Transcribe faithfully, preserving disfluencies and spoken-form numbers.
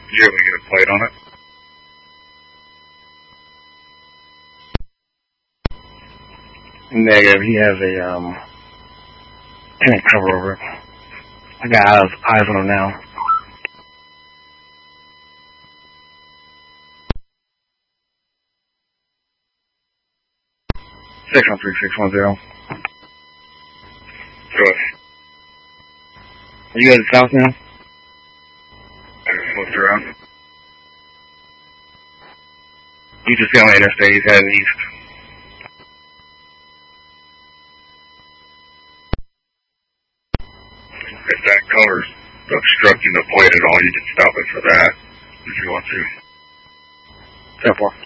you able to get a plate on it? Negative. He has a um tent cover over it. I got eyes, eyes on him now. Six one three six one zero. Good. Are you headed south now? I just looked around. You just see on the interstate. He's heading east. If that color's obstructing the plate at all, you can stop it for that if you want to. ten four.